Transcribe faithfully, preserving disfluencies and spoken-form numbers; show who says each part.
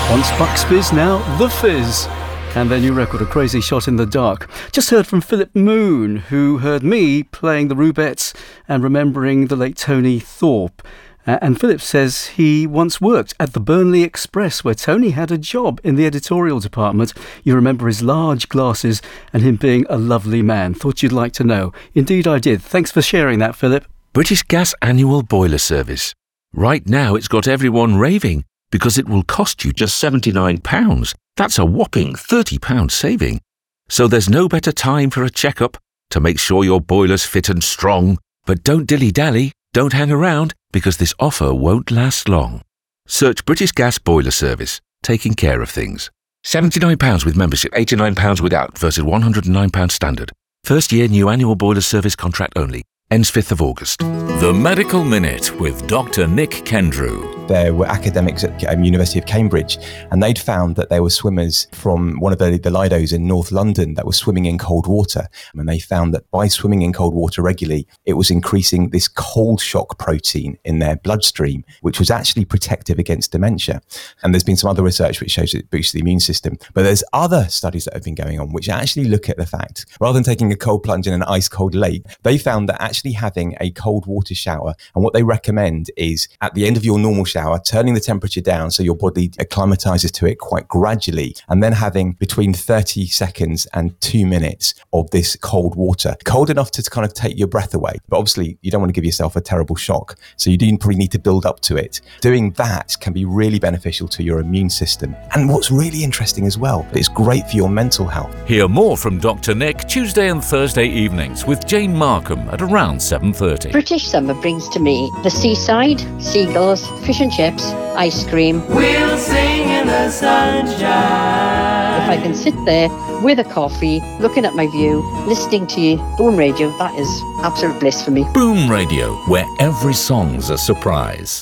Speaker 1: Once Bucks Fizz, now The Fizz. And their new record, A Crazy Shot in the Dark. Just heard from Philip Moon, who heard me playing the Rubettes and remembering the late Tony Thorpe. Uh, and Philip says he once worked at the Burnley Express, where Tony had a job in the editorial department. You remember his large glasses and him being a lovely man. Thought you'd like to know. Indeed I did. Thanks for sharing that, Philip.
Speaker 2: British Gas annual boiler service. Right now it's got everyone raving because it will cost you just seventy-nine pounds. That's a whopping thirty pounds saving. So there's no better time for a checkup to make sure your boiler's fit and strong. But don't dilly-dally, don't hang around, because this offer won't last long. Search British Gas Boiler Service, taking care of things. seventy-nine pounds with membership, eighty-nine pounds without versus one hundred and nine pounds standard. First year new annual boiler service contract only. Ends fifth of August.
Speaker 3: The Medical Minute with Doctor Nick Kendrew.
Speaker 4: There were academics at the um, University of Cambridge, and they'd found that there were swimmers from one of the, the Lidos in North London that were swimming in cold water. And they found that by swimming in cold water regularly, it was increasing this cold shock protein in their bloodstream, which was actually protective against dementia. And there's been some other research which shows it boosts the immune system. But there's other studies that have been going on which actually look at the fact, rather than taking a cold plunge in an ice cold lake, they found that actually having a cold water shower, and what they recommend is at the end of your normal shower, turning the temperature down so your body acclimatizes to it quite gradually, and then having between thirty seconds and two minutes of this cold water, cold enough to kind of take your breath away. But obviously you don't want to give yourself a terrible shock, so you do probably need to build up to it. Doing that can be really beneficial to your immune system. And what's really interesting as well, it's great for your mental health.
Speaker 3: Hear more from Doctor Nick Tuesday and Thursday evenings with Jane Markham at around seven thirty.
Speaker 5: British summer brings to me the seaside, seagulls, fish and chips, ice cream.
Speaker 6: We'll sing in the sunshine.
Speaker 5: If I can sit there with a coffee, looking at my view, listening to you, Boom Radio, that is absolute bliss for me.
Speaker 3: Boom Radio, where every song's a surprise.